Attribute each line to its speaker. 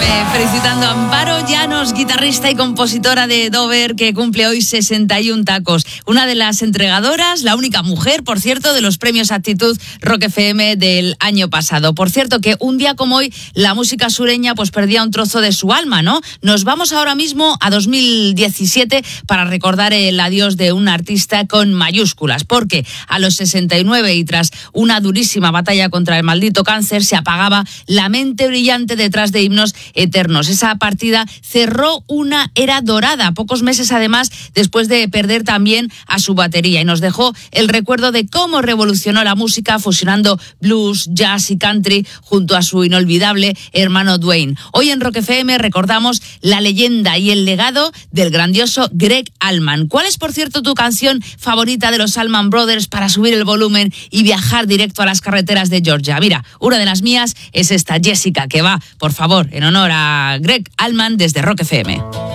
Speaker 1: felicitando a Amparo Llanos, guitarrista y compositora de Dover, que cumple hoy 61 tacos. Una de las entregadoras, la única mujer, por cierto, de los premios Actitud Rock FM del año pasado. Por cierto, que un día como hoy, la música sureña pues perdía un trozo de su alma, ¿no? Nos vamos ahora mismo a 2017 para recordar el adiós de un artista con mayúsculas, porque a los 69 y tras una durísima batalla contra el maldito cáncer, se apagaba la mente brillante detrás de himnos eternos. Esa partida cerró una era dorada, pocos meses además después de perder también a su batería, y nos dejó el recuerdo de cómo revolucionó la música fusionando blues, jazz y country junto a su inolvidable hermano Dwayne. Hoy en Rock FM recordamos la leyenda y el legado del grandioso Greg Allman. ¿Cuál es, por cierto, tu canción favorita de los Allman Brothers para subir el volumen y viajar directo a las carreteras de Georgia? Mira, una de las mías es esta, Jessica, que va, por favor, en honor a Greg Allman desde Rock FM.